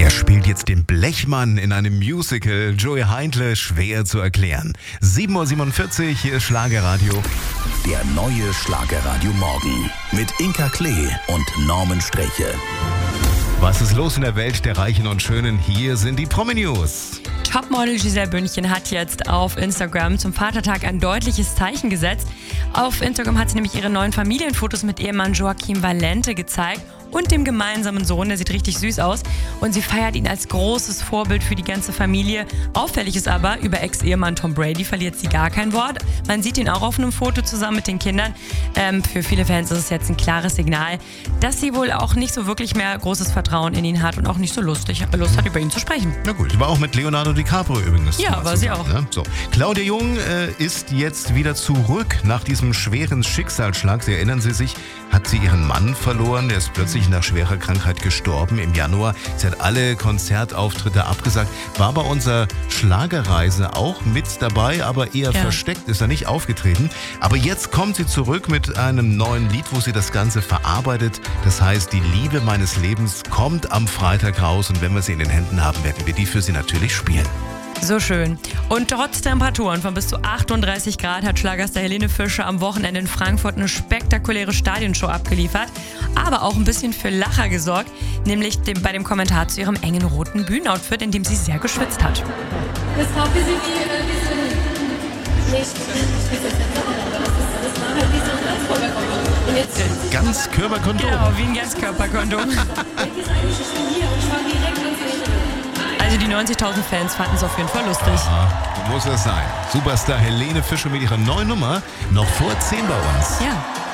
Wer spielt jetzt den Blechmann in einem Musical? Joey Heindle, schwer zu erklären. 7.47 Uhr, hier ist Schlagerradio. Der neue Schlagerradio Morgen mit Inka Klee und Norman Sträche. Was ist los in der Welt der Reichen und Schönen? Hier sind die Promi-News. Topmodel Giselle Bündchen hat jetzt auf Instagram zum Vatertag ein deutliches Zeichen gesetzt. Auf Instagram hat sie nämlich ihre neuen Familienfotos mit Ehemann Joaquim Valente gezeigt und dem gemeinsamen Sohn, der sieht richtig süß aus. Und sie feiert ihn als großes Vorbild für die ganze Familie. Auffällig ist aber, über Ex-Ehemann Tom Brady verliert sie gar kein Wort. Man sieht ihn auch auf einem Foto zusammen mit den Kindern. Für viele Fans ist es jetzt ein klares Signal, dass sie wohl auch nicht so wirklich mehr großes Vertrauen in ihn hat und auch nicht so Lust hat, über ihn zu sprechen. Na gut, ich war auch mit Leonardo DiCaprio übrigens. Ja, war sie auch. Ne? So. Claudia Jung ist jetzt wieder zurück nach diesem schweren Schicksalsschlag. Sie erinnern Sie sich, hat sie ihren Mann verloren. Der ist plötzlich nach schwerer Krankheit gestorben im Januar. Sie hat alle Konzertauftritte abgesagt. War bei unserer Schlagerreise auch mit dabei, aber eher versteckt, ist er nicht aufgetreten. Aber jetzt kommt sie zurück mit einem neuen Lied, wo sie das Ganze verarbeitet. Das heißt, die Liebe meines Lebens kommt am Freitag raus. Und wenn wir sie in den Händen haben, werden wir die für sie natürlich spielen. So schön. Und trotz Temperaturen von bis zu 38 Grad hat Schlagerstar Helene Fischer am Wochenende in Frankfurt eine spektakuläre Stadionshow abgeliefert, aber auch ein bisschen für Lacher gesorgt, nämlich bei dem Kommentar zu ihrem engen roten Bühnenoutfit, in dem sie sehr geschwitzt hat. Das war für sie wie so ein... Nee, das war halt wie so ein Ganzkörperkondom. Ganzkörperkondom? Genau, wie ein Ganzkörperkondom. Ich ist eigentlich schon hier und ich war direkt an sie. Also die 90.000 Fans fanden es auf jeden Fall lustig. Aha, muss das sein. Superstar Helene Fischer mit ihrer neuen Nummer noch vor 10 bei uns. Ja.